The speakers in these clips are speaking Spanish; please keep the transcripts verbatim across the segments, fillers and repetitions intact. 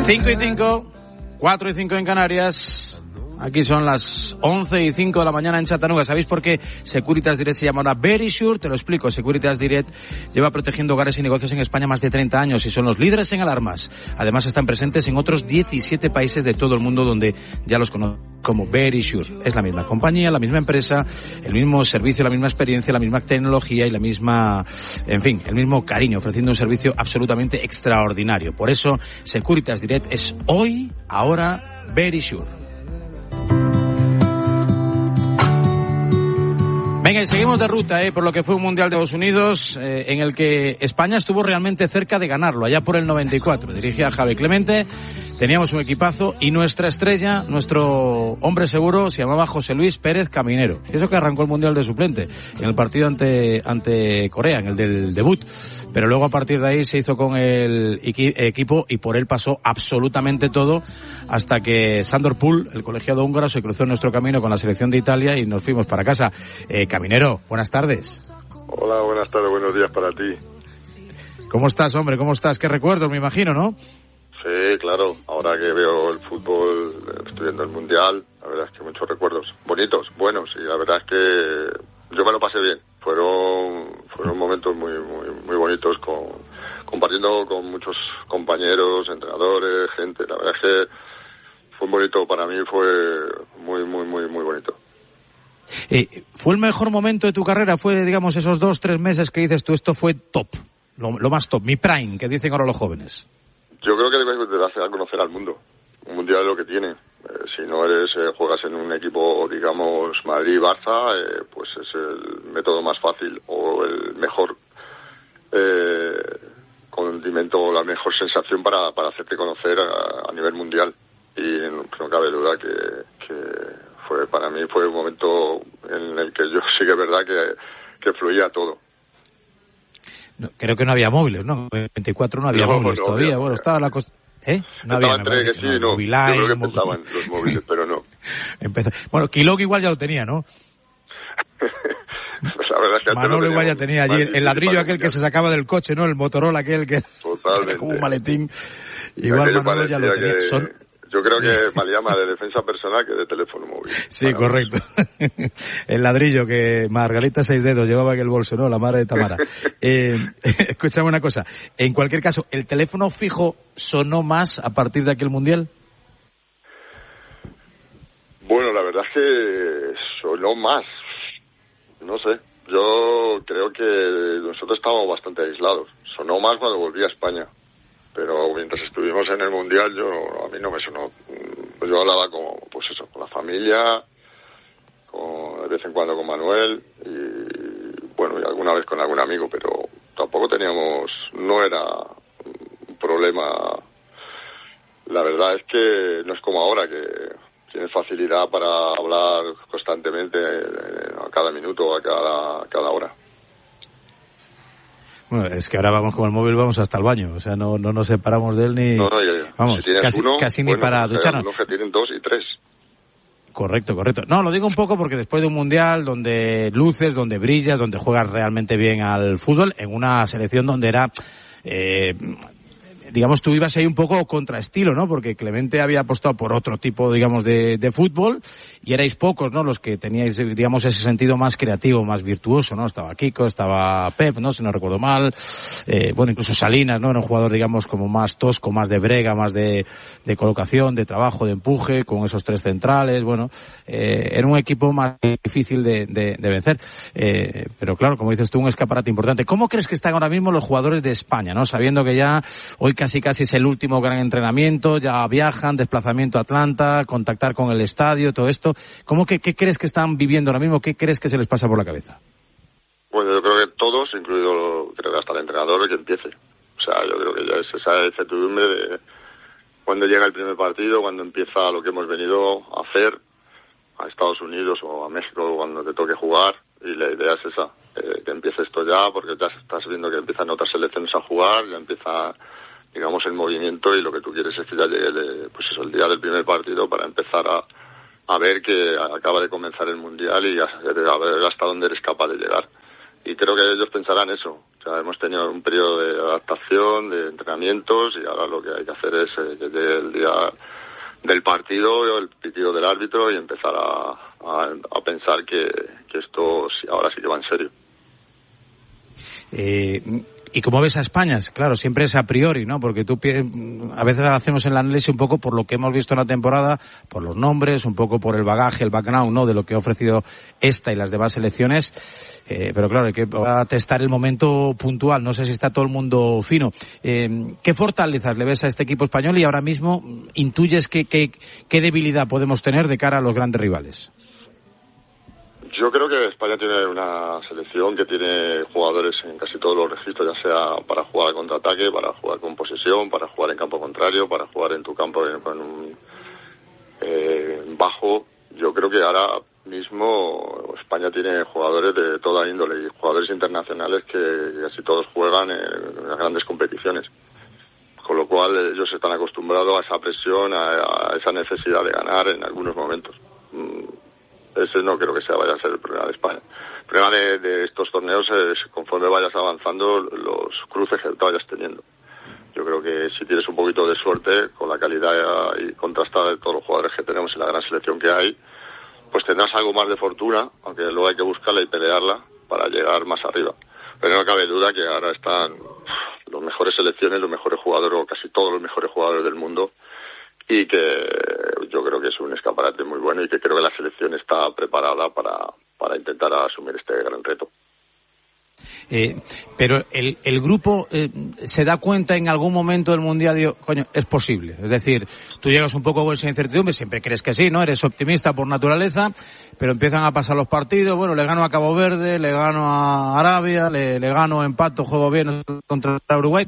cinco y cinco, cuatro y cinco en Canarias. Aquí son las once y cinco de la mañana en Chattanooga. ¿Sabéis por qué Securitas Direct se llama ahora Verisure? Te lo explico. Securitas Direct lleva protegiendo hogares y negocios en España más de treinta años y son los líderes en alarmas. Además están presentes en otros diecisiete países de todo el mundo donde ya los conocen como Verisure. Es la misma compañía, la misma empresa, el mismo servicio, la misma experiencia, la misma tecnología y la misma, en fin, el mismo cariño, ofreciendo un servicio absolutamente extraordinario. Por eso Securitas Direct es hoy, ahora, Verisure. Venga, y seguimos de ruta, eh, por lo que fue un Mundial de Estados Unidos, eh, en el que España estuvo realmente cerca de ganarlo, allá por el noventa y cuatro. Dirigía Javi Clemente, teníamos un equipazo, y nuestra estrella, nuestro hombre seguro, se llamaba José Luis Pérez Caminero. Y eso que arrancó el Mundial de suplente, en el partido ante, ante Corea, en el del debut. Pero luego a partir de ahí se hizo con el equi- equipo y por él pasó absolutamente todo hasta que Sandor Pul, el colegiado húngaro, se cruzó en nuestro camino con la selección de Italia y nos fuimos para casa. Eh, Caminero, buenas tardes. Hola, buenas tardes, buenos días para ti. ¿Cómo estás, hombre? ¿Cómo estás? ¿Qué recuerdos, me imagino, no? Sí, claro, ahora que veo el fútbol, estoy viendo el Mundial, la verdad es que muchos recuerdos bonitos, buenos, y la verdad es que yo me lo pasé bien. Fueron fueron momentos muy muy muy bonitos, con, compartiendo con muchos compañeros, entrenadores, gente. La verdad es que fue bonito, para mí fue muy muy muy muy bonito. Eh, ¿Fue el mejor momento de tu carrera? ¿Fue, digamos, esos dos, tres meses que dices tú, esto fue top, lo, lo más top, mi prime, que dicen ahora los jóvenes? Yo creo que debes de hacer a conocer al mundo. Un mundial es lo que tiene. Eh, si no eres, eh, juegas en un equipo, digamos, Madrid-Barça, eh, pues es el método más fácil o el mejor eh, condimento, la mejor sensación para, para hacerte conocer a, a nivel mundial. Y no, no cabe duda que, que fue, para mí fue un momento en el que yo sí que es verdad que, que fluía todo. No, creo que no había móviles, ¿no? En veinticuatro no había no, móviles no, todavía. Había, bueno, estaba la cosa... ¿Eh? No estaba había, entre que sí y no. Yo creo que empezaban los móviles, pero no. Empezó. Bueno, Quilog igual ya lo tenía, ¿no? Pues la verdad es que Manolo igual ya tenía allí el, el ladrillo aquel que se sacaba del coche, ¿no? El Motorola aquel que era como un maletín. Igual Manolo ya lo tenía. Que... Son... Yo creo que valía más de defensa personal que de teléfono móvil. Sí, correcto. El ladrillo que Margarita Seis Dedos llevaba en el bolso, ¿no? La madre de Tamara. eh, escúchame una cosa. En cualquier caso, ¿el teléfono fijo sonó más a partir de aquel Mundial? Bueno, la verdad es que sonó más. No sé. Yo creo que nosotros estábamos bastante aislados. Sonó más cuando volví a España. Pero mientras estuvimos en el Mundial, yo a mí no me sonó. Yo hablaba con, pues eso, con la familia, con, de vez en cuando con Manuel y, bueno, y alguna vez con algún amigo, pero tampoco teníamos, no era un problema. La verdad es que no es como ahora, que tienes facilidad para hablar constantemente a cada minuto o a cada, a cada hora. Bueno, es que ahora vamos con el móvil, vamos hasta el baño, o sea, no no nos separamos de él ni... No, no, ya, ya. Vamos, si casi, uno, casi bueno, ni para ducharnos. Los que tienen dos y tres. Correcto, correcto. No, lo digo un poco porque después de un Mundial donde luces, donde brillas, donde juegas realmente bien al fútbol, en una selección donde era... Eh, digamos, tú ibas ahí un poco contraestilo, ¿no? Porque Clemente había apostado por otro tipo, digamos, de, de fútbol y erais pocos, ¿no? Los que teníais, digamos, ese sentido más creativo, más virtuoso, ¿no? Estaba Kiko, estaba Pep, ¿no? Si no recuerdo mal. Eh, bueno, incluso Salinas, ¿no? Era un jugador, digamos, como más tosco, más de brega, más de, de colocación, de trabajo, de empuje, con esos tres centrales, bueno. Eh, era un equipo más difícil de, de, de vencer. Eh, pero claro, como dices tú, un escaparate importante. ¿Cómo crees que están ahora mismo los jugadores de España, ¿no? Sabiendo que ya hoy casi casi es el último gran entrenamiento, ya viajan, desplazamiento a Atlanta, contactar con el estadio, todo esto. ¿Cómo que qué crees que están viviendo ahora mismo? ¿Qué crees que se les pasa por la cabeza? Bueno, yo creo que todos, incluido creo que hasta el entrenador, que empiece. O sea, yo creo que ya es esa incertidumbre de cuando llega el primer partido, cuando empieza lo que hemos venido a hacer a Estados Unidos o a México cuando te toque jugar, y la idea es esa, eh, que empiece esto ya, porque ya estás viendo que empiezan otras selecciones a jugar, ya empieza, digamos, el movimiento, y lo que tú quieres es que ya llegue el, pues eso, el día del primer partido para empezar a, a ver que acaba de comenzar el Mundial y a, a ver hasta dónde eres capaz de llegar. y creo que ellos pensarán eso. O sea, hemos tenido un periodo de adaptación, de entrenamientos, y ahora lo que hay que hacer es eh, que llegue el día del partido, el pitido del árbitro, y empezar a, a, a pensar que, que esto ahora sí que va en serio. Eh, ¿Y cómo ves a España? Claro, siempre es a priori, ¿no? Porque tú a veces hacemos el análisis un poco por lo que hemos visto en la temporada, por los nombres, un poco por el bagaje, el background, ¿no? De lo que ha ofrecido esta y las demás selecciones. Eh, pero claro, hay que testar el momento puntual. No sé si está todo el mundo fino. Eh, ¿Qué fortalezas le ves a este equipo español y ahora mismo intuyes qué, qué, qué debilidad podemos tener de cara a los grandes rivales? Yo creo que España tiene una selección que tiene jugadores en casi todos los registros, ya sea para jugar al contraataque, para jugar con posesión, para jugar en campo contrario, para jugar en tu campo en, en un eh, bajo. Yo creo que ahora mismo España tiene jugadores de toda índole y jugadores internacionales que casi todos juegan en las grandes competiciones. Con lo cual ellos están acostumbrados a esa presión, a, a esa necesidad de ganar en algunos momentos. Ese no creo que sea vaya a ser el problema de España. El problema de, de estos torneos es conforme vayas avanzando los cruces que vayas teniendo. Yo creo que si tienes un poquito de suerte con la calidad y contrastada de todos los jugadores que tenemos en la gran selección que hay, pues tendrás algo más de fortuna, aunque luego hay que buscarla y pelearla para llegar más arriba. Pero no cabe duda que ahora están los mejores selecciones, los mejores jugadores, o casi todos los mejores jugadores del mundo, y que yo creo que es un escaparate muy bueno y que creo que la selección está preparada para, para intentar asumir este gran reto. Eh, pero el, el grupo eh, se da cuenta en algún momento del Mundial, digo, coño, es posible. Es decir, tú llegas un poco con esa incertidumbre, siempre crees que sí, ¿no? Eres optimista por naturaleza, pero empiezan a pasar los partidos, bueno, le gano a Cabo Verde, le gano a Arabia, le, le gano, empato, juego bien contra Uruguay.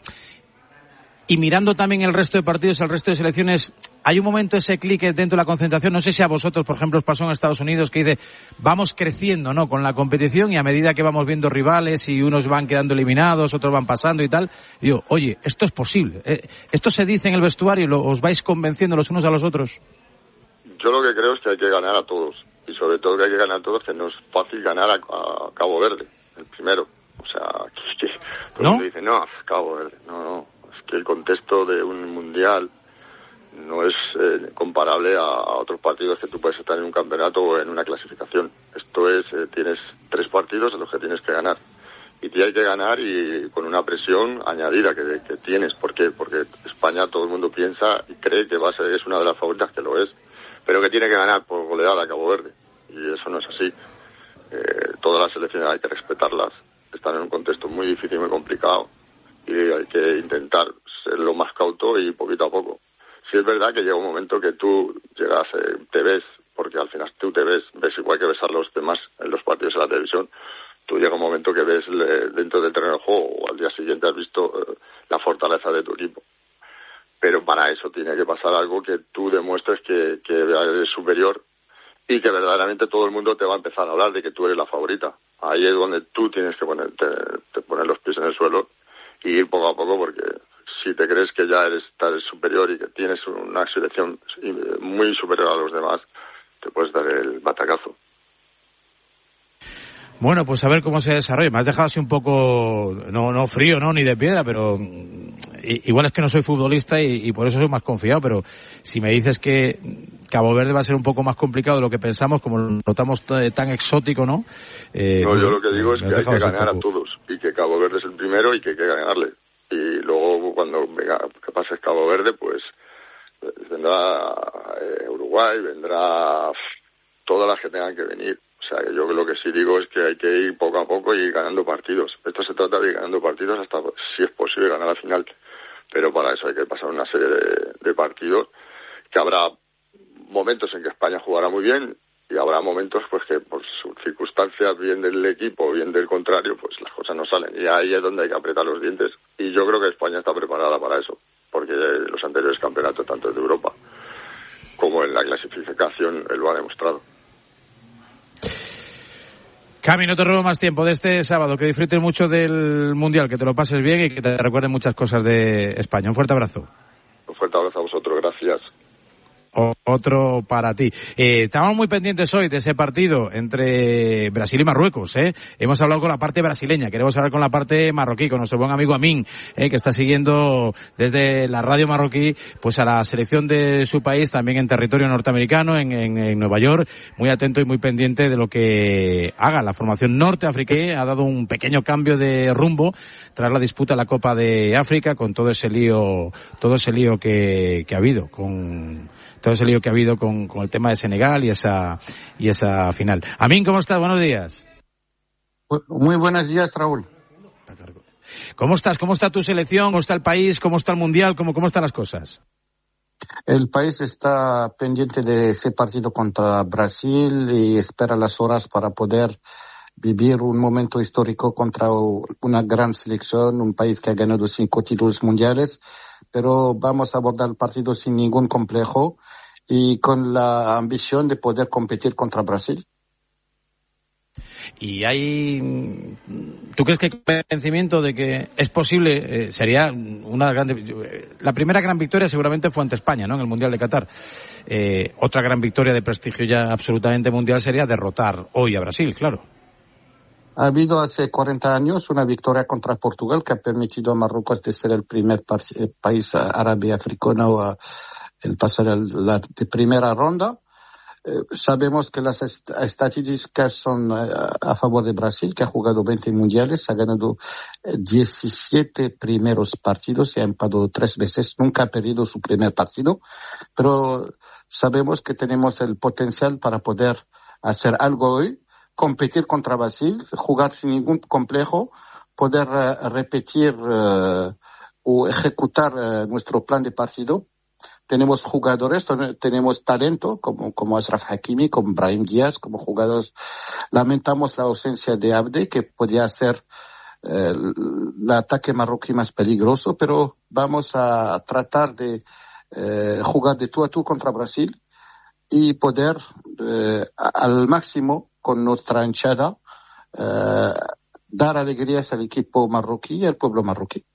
Y mirando también el resto de partidos, el resto de selecciones, hay un momento ese clic dentro de la concentración, no sé si a vosotros, por ejemplo, os pasó en Estados Unidos, que dice, vamos creciendo, ¿no?, con la competición, y a medida que vamos viendo rivales y unos van quedando eliminados, otros van pasando y tal, digo, oye, esto es posible. Eh, esto se dice en el vestuario, ¿lo, os vais convenciendo los unos a los otros? Yo lo que creo es que hay que ganar a todos, y sobre todo que hay que ganar a todos, que no es fácil ganar a, a Cabo Verde, el primero. O sea, que, que todo el mundo dice, no, Cabo Verde, no, no. Que el contexto de un mundial no es eh, comparable a, a otros partidos que tú puedes estar en un campeonato o en una clasificación. Esto es, eh, tienes tres partidos en los que tienes que ganar. Y te hay que ganar y con una presión añadida que, que tienes. ¿Por qué? Porque España, todo el mundo piensa y cree que va a ser, es una de las favoritas, que lo es, pero que tiene que ganar por goleada a Cabo Verde. Y eso no es así. Eh, todas las selecciones hay que respetarlas. Están en un contexto muy difícil y muy complicado. Y hay que intentar ser lo más cauto y poquito a poco. Sí es verdad que llega un momento que tú llegas, eh, te ves, porque al final tú te ves, ves igual que ves a los demás en los partidos en la televisión, tú llega un momento que ves le, dentro del terreno de juego, o al día siguiente has visto eh, la fortaleza de tu equipo. Pero para eso tiene que pasar algo que tú demuestres que, que eres superior y que verdaderamente todo el mundo te va a empezar a hablar de que tú eres la favorita. Ahí es donde tú tienes que poner, te, te poner los pies en el suelo y ir poco a poco, porque si te crees que ya eres, eres superior y que tienes una selección muy superior a los demás, te puedes dar el batacazo. Bueno, pues a ver cómo se desarrolla. Me has dejado así un poco, no no frío, no ni de piedra, pero igual es que no soy futbolista y, y por eso soy más confiado, pero si me dices que Cabo Verde va a ser un poco más complicado de lo que pensamos, como lo notamos t- tan exótico, ¿no? Eh, no, yo lo que digo es que hay que ganar a todos, y que Cabo Verde es el primero y que hay que ganarle. Y luego cuando venga, que pase Cabo Verde, pues vendrá eh, Uruguay, vendrá todas las que tengan que venir. O sea, yo lo que sí digo es que hay que ir poco a poco y ir ganando partidos. Esto se trata de ir ganando partidos hasta, si es posible, ganar la final. Pero para eso hay que pasar una serie de, de partidos, que habrá momentos en que España jugará muy bien y habrá momentos pues que por sus circunstancias, bien del equipo, bien del contrario, pues las cosas no salen. Y ahí es donde hay que apretar los dientes. Y yo creo que España está preparada para eso, porque los anteriores campeonatos, tanto de Europa como en la clasificación, lo ha demostrado. Cami, no te robo más tiempo de este sábado. Que disfrutes mucho del Mundial, que te lo pases bien y que te recuerden muchas cosas de España. Un fuerte abrazo. Un fuerte abrazo a vosotros, gracias. Otro para ti. Eh, estamos muy pendientes hoy de ese partido entre Brasil y Marruecos, ¿eh? Hemos hablado con la parte brasileña, queremos hablar con la parte marroquí, con nuestro buen amigo Amin, ¿eh? Que está siguiendo desde la radio marroquí, pues a la selección de su país, también en territorio norteamericano, en, en, en Nueva York, muy atento y muy pendiente de lo que haga la formación norteafriquí. Ha dado un pequeño cambio de rumbo tras la disputa de la Copa de África, con todo ese lío, todo ese lío que, que ha habido, con todo ese lío que ha habido con, con el tema de Senegal y esa y esa final. Amin, ¿cómo estás? Buenos días. Muy buenos días, Raúl. ¿Cómo estás? ¿Cómo está tu selección? ¿Cómo está el país? ¿Cómo está el mundial? ¿Cómo, cómo están las cosas? El país está pendiente de ese partido contra Brasil y espera las horas para poder vivir un momento histórico contra una gran selección, un país que ha ganado cinco títulos mundiales, pero vamos a abordar el partido sin ningún complejo y con la ambición de poder competir contra Brasil. Y hay, ¿tú crees que hay convencimiento de que es posible? Eh, sería una gran, la primera gran victoria seguramente fue ante España, ¿no? En el Mundial de Qatar. Eh, otra gran victoria de prestigio ya absolutamente mundial sería derrotar hoy a Brasil, claro. Ha habido hace cuarenta años una victoria contra Portugal que ha permitido a Marruecos de ser el primer par- país árabe africano a el pasar a la de primera ronda. Eh, sabemos que las est- estadísticas son eh, a favor de Brasil, que ha jugado veinte mundiales, ha ganado eh, diecisiete primeros partidos y ha empatado tres veces, nunca ha perdido su primer partido, pero sabemos que tenemos el potencial para poder hacer algo hoy, competir contra Brasil, jugar sin ningún complejo, poder uh, repetir uh, o ejecutar uh, nuestro plan de partido. Tenemos jugadores, tenemos talento, como, como Ashraf Hakimi, como Brahim Díaz, como jugadores. Lamentamos la ausencia de Abde, que podía ser uh, el ataque marroquí más peligroso, pero vamos a tratar de uh, jugar de tú a tú contra Brasil y poder uh, al máximo con nuestra hinchada, eh, dar alegrías al equipo marroquí y al pueblo marroquí.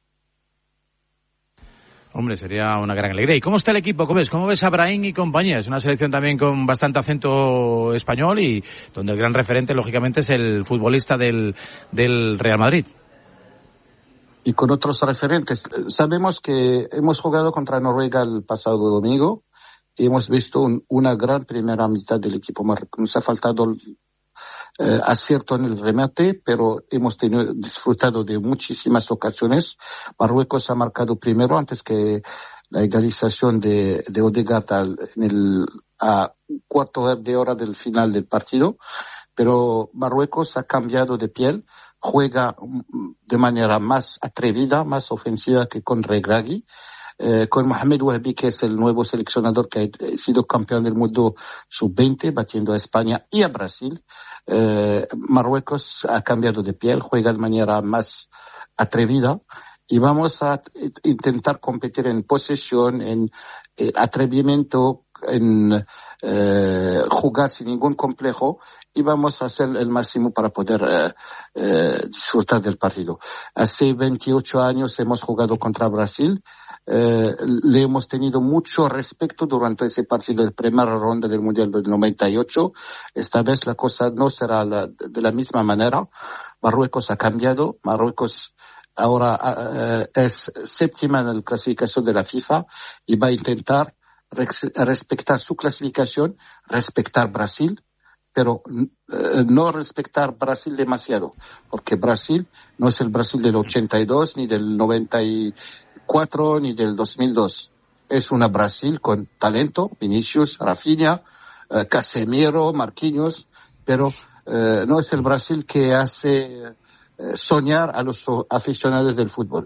Hombre, sería una gran alegría. ¿Y cómo está el equipo? ¿Cómo ves? ¿Cómo ves a Brahim y compañía? Es una selección también con bastante acento español y donde el gran referente, lógicamente, es el futbolista del, del Real Madrid. Y con otros referentes. Sabemos que hemos jugado contra Noruega el pasado domingo y hemos visto un, una gran primera mitad del equipo marroquí. Nos ha faltado Eh, acierto en el remate, pero hemos tenido, disfrutado de muchísimas ocasiones. Marruecos ha marcado primero antes que la egalización de, de Odegaard al, en el, a cuarto de hora del final del partido, pero Marruecos ha cambiado de piel, juega de manera más atrevida, más ofensiva que con Regragui. Eh, con Mohamed Wahbi, que es el nuevo seleccionador que ha sido campeón del mundo sub veinte, batiendo a España y a Brasil. Eh, Marruecos ha cambiado de piel, juega de manera más atrevida y vamos a intentar competir en posesión, en, en atrevimiento, en eh, jugar sin ningún complejo y vamos a hacer el máximo para poder eh, eh, disfrutar del partido. Hace veintiocho años hemos jugado contra Brasil. Eh, le hemos tenido mucho respeto durante ese partido de primera ronda del Mundial del noventa y ocho. Esta vez la cosa no será la, de la misma manera. Marruecos ha cambiado. Marruecos ahora eh, es séptima en la clasificación de la FIFA y va a intentar res- respetar su clasificación, respetar Brasil, pero eh, no respetar Brasil demasiado, porque Brasil no es el Brasil del ochenta y dos ni del noventa y cuatro ni del dos mil dos. Es una Brasil con talento, Vinicius, Rafinha, eh, Casemiro, Marquinhos, pero eh, no es el Brasil que hace eh, soñar a los aficionados del fútbol.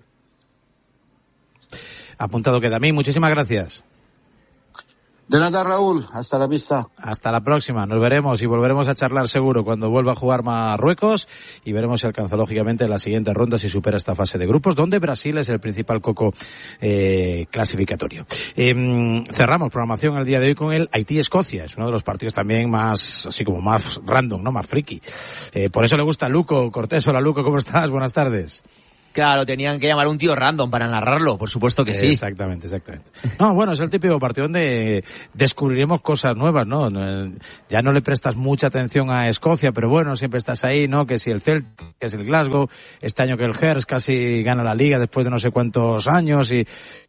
Apuntado queda. A mí, muchísimas gracias. De nada, Raúl. Hasta la vista. Hasta la próxima. Nos veremos y volveremos a charlar seguro cuando vuelva a jugar Marruecos y veremos si alcanza lógicamente la siguiente ronda, si supera esta fase de grupos, donde Brasil es el principal coco eh, clasificatorio. Eh, cerramos programación el día de hoy con el Haití-Escocia. Es uno de los partidos también más, así como más random, ¿no? Más friki. Eh, por eso le gusta a Luco Cortés. Hola, Luco, ¿cómo estás? Buenas tardes. Claro, tenían que llamar a un tío random para narrarlo, por supuesto que sí. Exactamente, exactamente. No, bueno, es el típico partido donde descubriremos cosas nuevas, ¿no? Ya no le prestas mucha atención a Escocia, pero bueno, siempre estás ahí, ¿no? Que si el Celtic, que si el Glasgow, este año que el Hearts casi gana la liga después de no sé cuántos años y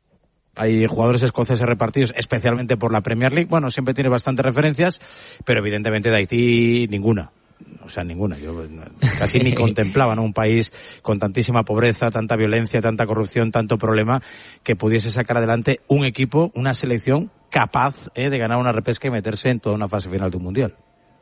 hay jugadores escoceses repartidos especialmente por la Premier League. Bueno, siempre tiene bastantes referencias, pero evidentemente de Haití ninguna. O sea, ninguna. Yo casi ni contemplaba, ¿no? Un país con tantísima pobreza, tanta violencia, tanta corrupción, tanto problema, que pudiese sacar adelante un equipo, una selección capaz eh, de ganar una repesca y meterse en toda una fase final de un mundial.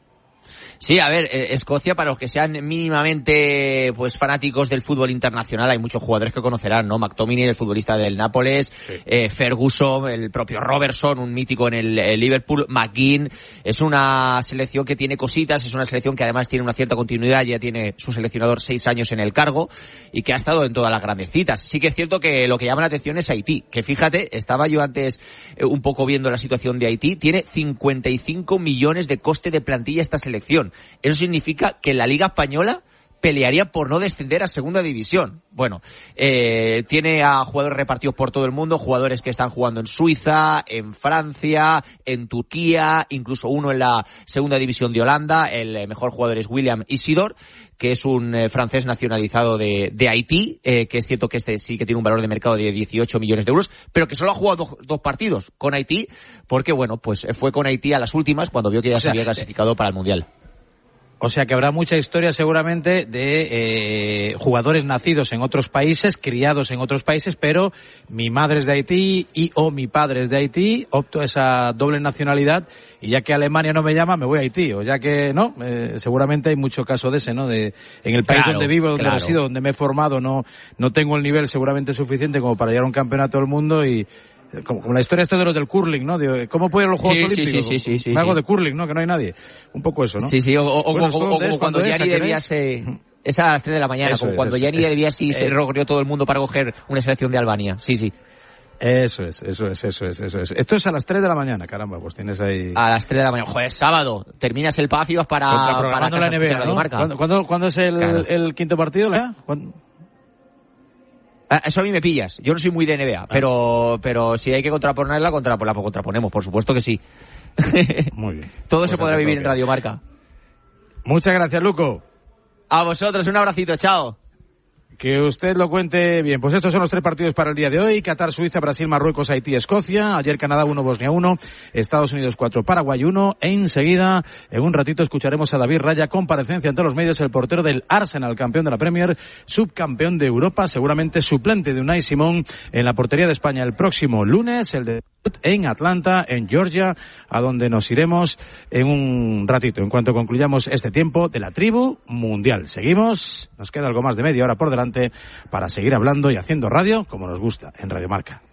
Sí, a ver, eh, Escocia, para los que sean mínimamente pues fanáticos del fútbol internacional, hay muchos jugadores que conocerán, ¿no? McTominay, el futbolista del Nápoles, sí. eh, Ferguson, el propio Robertson, un mítico en el, el Liverpool, McGinn. Es una selección que tiene cositas, es una selección que además tiene una cierta continuidad, ya tiene su seleccionador seis años en el cargo y que ha estado en todas las grandes citas. Sí que es cierto que lo que llama la atención es Haití, que fíjate, estaba yo antes eh, un poco viendo la situación de Haití, tiene cincuenta y cinco millones de coste de plantilla esta selección. Eso significa que la Liga Española pelearía por no descender a Segunda División. Bueno, eh, tiene a jugadores repartidos por todo el mundo, jugadores que están jugando en Suiza, en Francia, en Turquía, incluso uno en la Segunda División de Holanda. El mejor jugador es William Isidore, que es un eh, francés nacionalizado de, de Haití, eh, que es cierto que este sí que tiene un valor de mercado de dieciocho millones de euros, pero que solo ha jugado dos, dos partidos con Haití, porque bueno, pues fue con Haití a las últimas cuando vio que ya o sea, se había clasificado para el Mundial. O sea que habrá mucha historia seguramente de eh, jugadores nacidos en otros países, criados en otros países, pero mi madre es de Haití y o mi padre es de Haití, opto a esa doble nacionalidad y ya que Alemania no me llama, me voy a Haití. O ya que no, eh, seguramente hay mucho caso de ese, ¿no? De en el país claro, donde vivo, donde claro. resido, donde me he formado, no no tengo el nivel seguramente suficiente como para llegar a un campeonato del mundo y Como, como la historia esta de los del curling, ¿no? De, ¿cómo pueden los Juegos sí, Olímpicos? Sí, sí, sí, sí, Me hago sí. de curling, ¿no? Que no hay nadie. Un poco eso, ¿no? Sí, sí, o, o, bueno, o, o, o como cuando Gianni debía se... Es a las tres de la mañana, eso como es, cuando Gianni debía sí es, se recorrió todo el mundo para coger una selección de Albania. Sí, sí. Eso es, eso es, eso es, eso es. Esto es a las tres de la mañana, caramba, pues tienes ahí... A las tres de la mañana. Joder, sábado. Terminas el P A F y vas para... Contraprogramando para la N B A, ¿no? ¿Cuándo, ¿cuándo, ¿Cuándo es el, claro. el quinto partido? ¿La? ¿Cuándo? Eso a mí me pillas. Yo no soy muy de N B A, ah. pero pero si hay que contraponerla, contrap- la contraponemos, por supuesto que sí. Muy bien. Todo pues se podrá vivir en Radio Marca. Muchas gracias, Luco. A vosotros, un abracito, chao. Que usted lo cuente bien. Pues estos son los tres partidos para el día de hoy. Qatar, Suiza, Brasil, Marruecos, Haití, Escocia. Ayer Canadá uno, Bosnia uno. Estados Unidos cuatro, Paraguay uno. E enseguida, en un ratito, escucharemos a David Raya, comparecencia ante los medios, el portero del Arsenal, campeón de la Premier, subcampeón de Europa, seguramente suplente de Unai Simón en la portería de España el próximo lunes, el de en Atlanta, en Georgia, a donde nos iremos en un ratito, en cuanto concluyamos este tiempo de la tribu mundial. Seguimos, nos queda algo más de media hora por delante para seguir hablando y haciendo radio como nos gusta en Radio Marca.